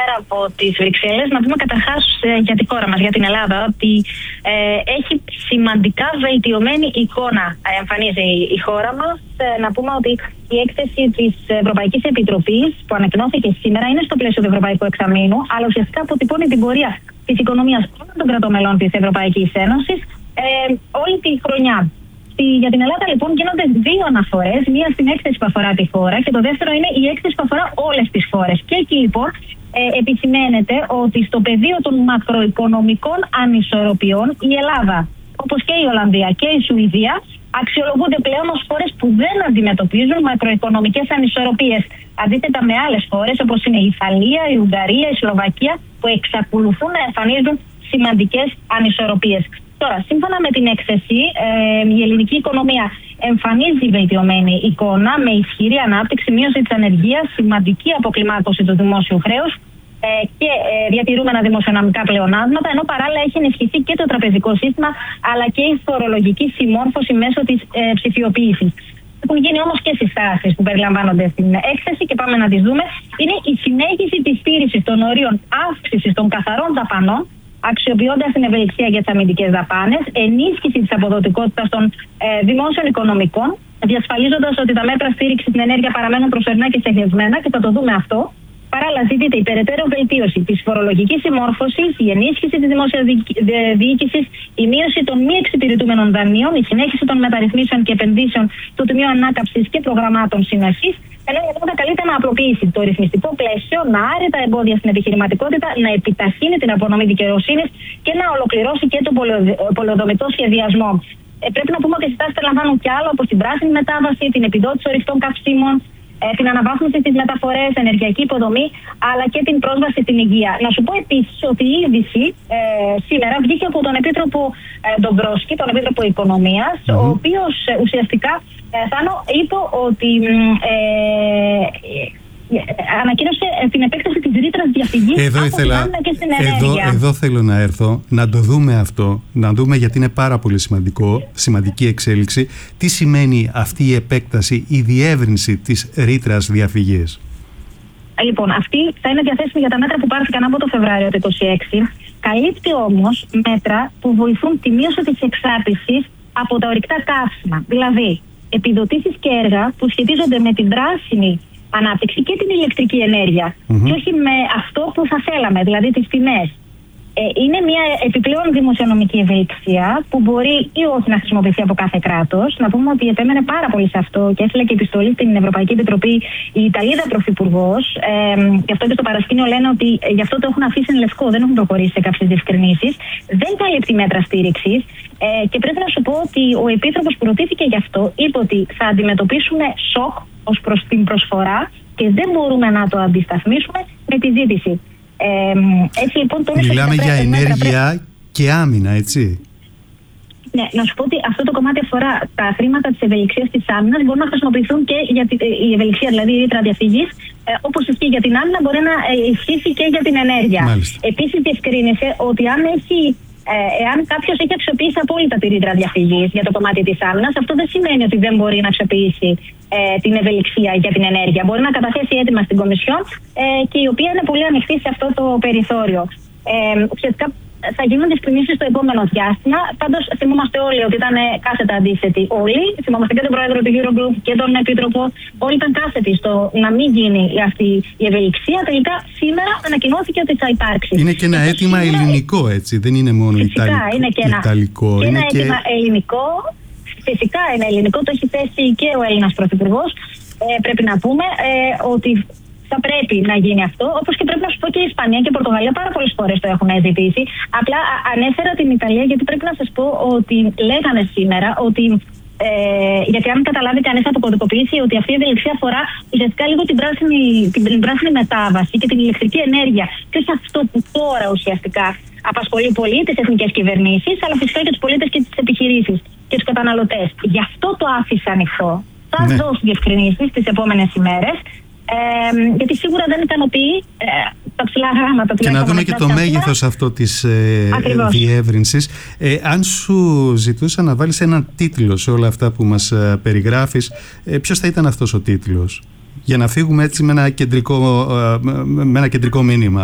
σήμερα από τις Βρυξέλλες. Να πούμε καταρχάς για τη χώρα μας, για την Ελλάδα, ότι έχει σημαντικά βελτιωμένη εικόνα εμφανίζει η χώρα μας. Να πούμε ότι η έκθεση της Ευρωπαϊκής Επιτροπής που ανακοινώθηκε σήμερα είναι στο πλαίσιο του Ευρωπαϊκού Εξαμήνου, αλλά ουσιαστικά αποτυπώνει την πορεία της οικονομίας όλων των κρατών μελών της Ευρωπαϊκής Ένωσης όλη τη χρονιά. Για την Ελλάδα λοιπόν γίνονται δύο αναφορές, μία στην έκθεση που αφορά τη χώρα και το δεύτερο είναι η έκθεση που αφορά όλες τις χώρες. Και εκεί λοιπόν επισημαίνεται ότι στο πεδίο των μακροοικονομικών ανισορροπιών η Ελλάδα, όπως και η Ολλανδία και η Σουηδία, αξιολογούνται πλέον ως χώρες που δεν αντιμετωπίζουν μακροοικονομικές ανισορροπίες. Αντίθετα με άλλες χώρες όπως είναι η Ιταλία, η Ουγγαρία, η Σλοβακία, που εξακολουθούν να εμφανίζουν σημαντικές ανισορροπίες. Τώρα, σύμφωνα με την έκθεση, η ελληνική οικονομία εμφανίζει βελτιωμένη εικόνα με ισχυρή ανάπτυξη, μείωση της ανεργίας, σημαντική αποκλιμάκωση του δημόσιου χρέους και διατηρούμενα δημοσιονομικά πλεονάσματα, ενώ παράλληλα έχει ενισχυθεί και το τραπεζικό σύστημα αλλά και η φορολογική συμμόρφωση μέσω της ψηφιοποίησης. Έχουν γίνει όμως και συστάσεις που περιλαμβάνονται στην έκθεση και πάμε να τις δούμε. Είναι η συνέχιση της στήρησης των ορίων αύξησης των καθαρών δαπανών, αξιοποιώντας την ευελιξία για τις αμυντικές δαπάνες, ενίσχυση της αποδοτικότητας των δημόσιων οικονομικών, διασφαλίζοντας ότι τα μέτρα στήριξης στην ενέργεια παραμένουν προσωρινά και στεγνισμένα, και θα το δούμε αυτό. Παράλληλα, ζητείται η περαιτέρω βελτίωση της φορολογικής συμμόρφωσης, η ενίσχυση της δημόσιας διοίκησης, η μείωση των μη εξυπηρετούμενων δανείων, η συνέχιση των μεταρρυθμίσεων και επενδύσεων του Ταμείου Ανάκαμψης και προγραμμάτων συνοχής, ενώ η Ελλάδα καλείται να απλοποιήσει το ρυθμιστικό πλαίσιο, να άρει τα εμπόδια στην επιχειρηματικότητα, να επιταχύνει την απονομή δικαιοσύνης και να ολοκληρώσει και τον πολεοδομητό σχεδιασμό. Πρέπει να πούμε ότι οι συστάσεις περιλαμβάνουν κι άλλο, όπως την πράσινη μετάβαση, την επιδότηση ορυκτών καυσίμων, την αναβάθμιση στις μεταφορές, ενεργειακή υποδομή, αλλά και την πρόσβαση στην υγεία. Να σου πω επίσης ότι η είδηση σήμερα βγήκε από τον Επίτροπο Ντομπρόσκι, τον Επίτροπο Οικονομίας, ο οποίος ουσιαστικά είπε ότι ανακοίνωσε την επέκταση της ρήτρας διαφυγής από την άμυνα και στην ενέργεια. Εδώ θέλω να έρθω, να το δούμε αυτό, να δούμε, γιατί είναι πάρα πολύ σημαντική εξέλιξη. Τι σημαίνει αυτή η επέκταση, η διεύρυνση της ρήτρας διαφυγής? Λοιπόν, αυτή θα είναι διαθέσιμη για τα μέτρα που πάρθηκαν από το Φεβρουάριο του 2026. Καλύπτει όμως μέτρα που βοηθούν τη μείωση της εξάρτησης από τα ορυκτά καύσιμα. Δηλαδή, επιδοτήσεις και έργα που σχετίζονται με την πράσινη ανάπτυξη και την ηλεκτρική ενέργεια, και όχι με αυτό που θα θέλαμε, δηλαδή τις τιμές. Είναι μια επιπλέον δημοσιονομική ευελιξία που μπορεί ή όχι να χρησιμοποιηθεί από κάθε κράτος. Να πούμε ότι επέμενε πάρα πολύ σε αυτό και έστειλε και επιστολή στην Ευρωπαϊκή Επιτροπή η Ιταλίδα Πρωθυπουργός. Γι' αυτό και στο παρασκήνιο λένε ότι γι' αυτό το έχουν αφήσει εν λευκό, δεν έχουν προχωρήσει σε κάποιες διευκρινήσεις. Δεν καλύπτει μέτρα στήριξης. Και πρέπει να σου πω ότι ο Επίτροπος που ρωτήθηκε γι' αυτό είπε ότι θα αντιμετωπίσουμε σοκ ως προς την προσφορά και δεν μπορούμε να το αντισταθμίσουμε με τη ζήτηση. Έτσι, λοιπόν, μιλάμε για ενέργεια και άμυνα, έτσι. Ναι, να σου πω ότι αυτό το κομμάτι αφορά τα χρήματα της ευελιξίας της άμυνας, μπορούν να χρησιμοποιηθούν και για η ευελιξία, δηλαδή η ρήτρα διαφυγής, όπως ισχύει για την άμυνα, μπορεί να ισχύσει και για την ενέργεια. Επίσης, διευκρίνησε ότι εάν κάποιος έχει αξιοποιήσει απόλυτα τη ρήτρα διαφυγής για το κομμάτι της άμυνας, αυτό δεν σημαίνει ότι δεν μπορεί να αξιοποιήσει την ευελιξία για την ενέργεια. Μπορεί να καταθέσει έτοιμα στην Κομισιόν και η οποία είναι πολύ ανοιχτή σε αυτό το περιθώριο. Ουσιαστικά θα γίνουν διευκρινήσεις στο επόμενο διάστημα. Πάντως, θυμόμαστε όλοι ότι ήταν κάθετα αντίθετοι όλοι. Θυμόμαστε και τον πρόεδρο του Eurogroup και τον Επίτροπο. Όλοι ήταν κάθετοι στο να μην γίνει αυτή η ευελιξία. Τελικά, σήμερα ανακοινώθηκε ότι θα υπάρξει. Είναι και ένα αίτημα ελληνικό, έτσι. Δεν είναι μόνο ιταλικό. Είναι ένα αίτημα ελληνικό. Φυσικά είναι ελληνικό. Το έχει θέσει και ο Έλληνας Πρωθυπουργός. Πρέπει να πούμε ότι θα πρέπει να γίνει αυτό, όπως και πρέπει να σου πω και η Ισπανία και η Πορτογαλία πάρα πολλές φορές το έχουν ζητήσει. Απλά ανέφερα την Ιταλία γιατί πρέπει να σας πω ότι λέγανε σήμερα ότι γιατί αν καταλάβει κανείς από κωδικοποίηση ότι αυτή η ευελιξία αφορά ουσιαστικά λίγο την πράσινη μετάβαση και την ηλεκτρική ενέργεια και όχι αυτό που τώρα ουσιαστικά απασχολεί πολύ τις εθνικές κυβερνήσεις, αλλά φυσικά και τους πολίτες και τις επιχειρήσεις και τους καταναλωτές. Γι' αυτό το άφησα ανοιχτό. Θα δώσω διευκρινήσεις τις επόμενες ημέρες. Γιατί σίγουρα δεν ικανοποιεί τα ψηλά γράμματα. Και να δούμε και το μέγεθος αυτό της διεύρυνσης. Αν σου ζητούσα να βάλεις έναν τίτλο σε όλα αυτά που μας περιγράφεις, ποιος θα ήταν αυτός ο τίτλος? Για να φύγουμε έτσι με ένα κεντρικό μήνυμα.